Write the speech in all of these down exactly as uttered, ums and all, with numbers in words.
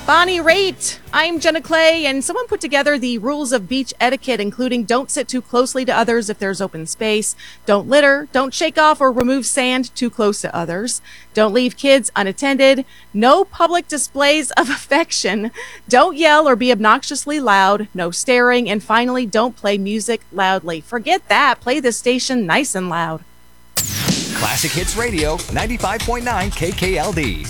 Bonnie Raitt. I'm Jenna Clay, and someone put together the rules of beach etiquette, including don't sit too closely to others if there's open space, don't litter, don't shake off or remove sand too close to others, don't leave kids unattended, no public displays of affection, don't yell or be obnoxiously loud, no staring, and finally, don't play music loudly. Forget that. Play the station nice and loud. Classic Hits Radio, ninety-five point nine K K L D.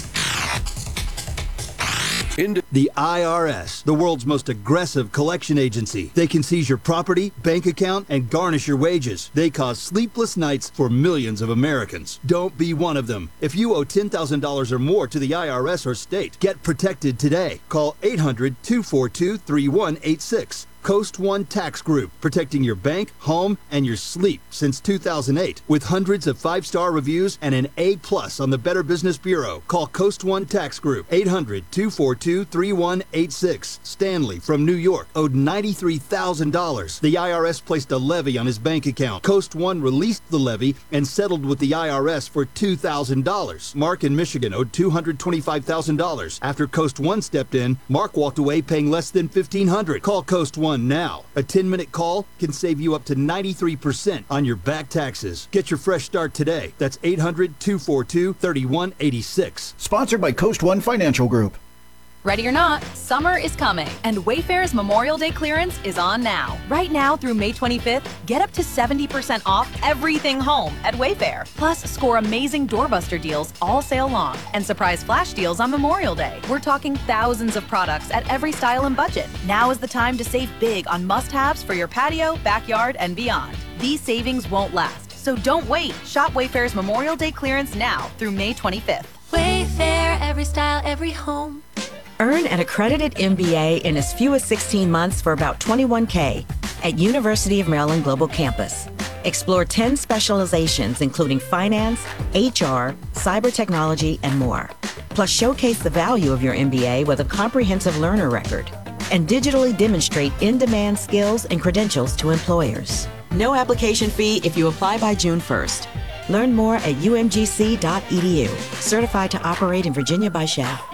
The I R S, the world's most aggressive collection agency. They can seize your property, bank account, and garnish your wages. They cause sleepless nights for millions of Americans. Don't be one of them. If you owe ten thousand dollars or more to the I R S or state, get protected today. Call eight hundred, two four two, three one eight six. Coast One Tax Group, protecting your bank, home, and your sleep since two thousand eight. With hundreds of five-star reviews and an A plus on the Better Business Bureau. Call Coast One Tax Group, eight hundred, two four two, three one eight six. Stanley from New York owed ninety-three thousand dollars. The I R S placed a levy on his bank account. Coast One released the levy and settled with the I R S for two thousand dollars. Mark in Michigan owed two hundred twenty-five thousand dollars. After Coast One stepped in, Mark walked away paying less than fifteen hundred dollars. Call Coast One now. A ten-minute call can save you up to ninety-three percent on your back taxes. Get your fresh start today. That's eight hundred, two four two, three one eight six. Sponsored by Coast One Financial Group. Ready or not, summer is coming, and Wayfair's Memorial Day clearance is on now. Right now through May twenty-fifth, get up to seventy percent off everything home at Wayfair. Plus, score amazing doorbuster deals all sale long and surprise flash deals on Memorial Day. We're talking thousands of products at every style and budget. Now is the time to save big on must-haves for your patio, backyard, and beyond. These savings won't last, so don't wait. Shop Wayfair's Memorial Day clearance now through May twenty-fifth. Wayfair, every style, every home. Earn an accredited M B A in as few as sixteen months for about twenty-one thousand dollars at University of Maryland Global Campus. Explore ten specializations including finance, H R, cyber technology, and more. Plus showcase the value of your M B A with a comprehensive learner record and digitally demonstrate in-demand skills and credentials to employers. No application fee if you apply by June first. Learn more at U M G C dot E D U. Certified to operate in Virginia by S H A F.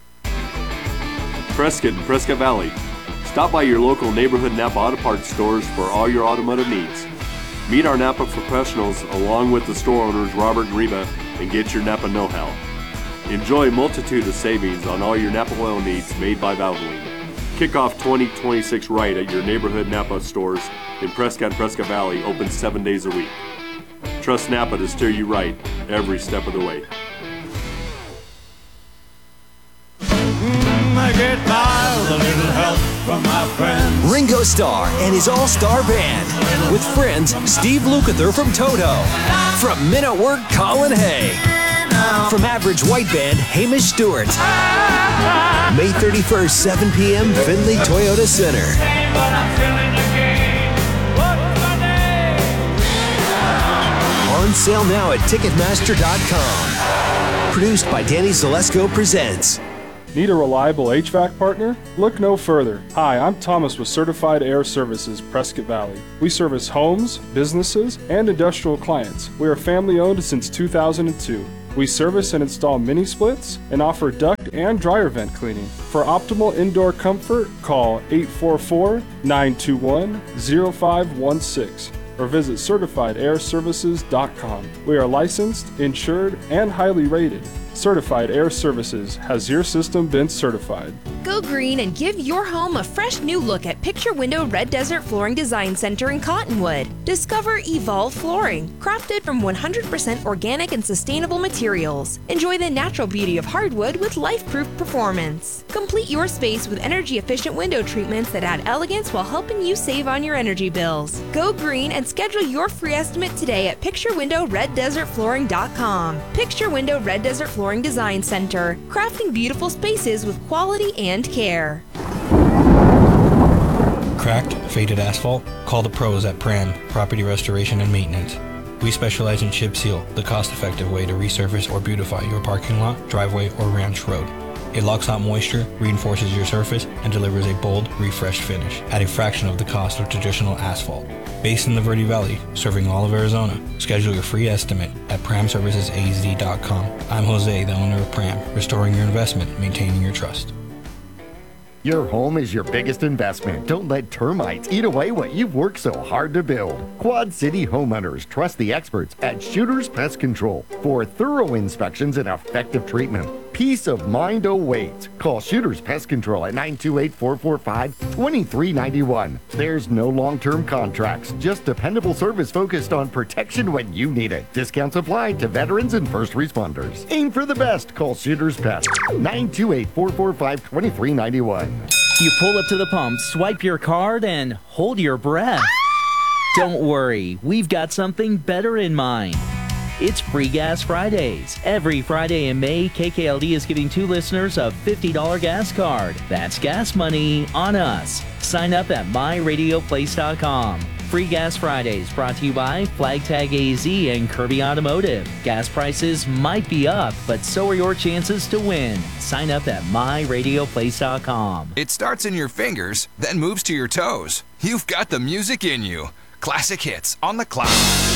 Prescott and Prescott Valley. Stop by your local neighborhood Napa Auto Parts stores for all your automotive needs. Meet our Napa professionals along with the store owners Robert and Reba and get your Napa know-how. Enjoy a multitude of savings on all your Napa oil needs made by Valvoline. Kick off twenty twenty-six right at your neighborhood Napa stores in Prescott and Prescott Valley, open seven days a week. Trust Napa to steer you right every step of the way. I get by with a little help from my friends. Ringo Starr and his all-star band. With friends, Steve Lukather from Toto. From Men at Work, Colin Hay. From Average White Band, Hamish Stewart. May thirty-first, seven p.m., Findlay Toyota Center. On sale now at Ticketmaster dot com. Produced by Danny Zalesko Presents. Need a reliable H V A C partner? Look no further. Hi, I'm Thomas with Certified Air Services, Prescott Valley. We service homes, businesses, and industrial clients. We are family owned since two thousand two. We service and install mini splits and offer duct and dryer vent cleaning. For optimal indoor comfort, call eight four four, nine two one, zero five one six or visit Certified Air Services dot com. We are licensed, insured, and highly rated. Certified Air Services. Has your system been certified? Go green and give your home a fresh new look at Picture Window Red Desert Flooring Design Center in Cottonwood. Discover Evolve Flooring, crafted from one hundred percent organic and sustainable materials. Enjoy the natural beauty of hardwood with life-proof performance. Complete your space with energy-efficient window treatments that add elegance while helping you save on your energy bills. Go green and schedule your free estimate today at Picture Window Red Desert Flooring dot com. Picture Window Red Desert Flooring Design Center, crafting beautiful spaces with quality and care. Cracked, faded asphalt? Call the pros at Pram Property Restoration and Maintenance. We specialize in chip seal, the cost-effective way to resurface or beautify your parking lot, driveway, or ranch road. It locks out moisture, reinforces your surface, and delivers a bold, refreshed finish at a fraction of the cost of traditional asphalt. Based in the Verde Valley, serving all of Arizona, schedule your free estimate at Pram Services A Z dot com. I'm Jose, the owner of Pram, restoring your investment, maintaining your trust. Your home is your biggest investment. Don't let termites eat away what you've worked so hard to build. Quad City homeowners trust the experts at Shooter's Pest Control for thorough inspections and effective treatment. Peace of mind awaits. Call Shooter's Pest Control at nine two eight, four four five, two three nine one. There's no long-term contracts, just dependable service focused on protection when you need it. Discounts apply to veterans and first responders. Aim for the best. Call Shooter's Pest. nine two eight, four four five, two three nine one. You pull up to the pump, swipe your card, and hold your breath. Don't worry, we've got something better in mind. It's Free Gas Fridays. Every Friday in May, K K L D is giving two listeners a fifty dollars gas card. That's gas money on us. Sign up at my radio place dot com. Free Gas Fridays brought to you by Flag Tag A Z and Kirby Automotive. Gas prices might be up, but so are your chances to win. Sign up at my radio place dot com. It starts in your fingers, then moves to your toes. You've got the music in you. Classic hits on the cloud.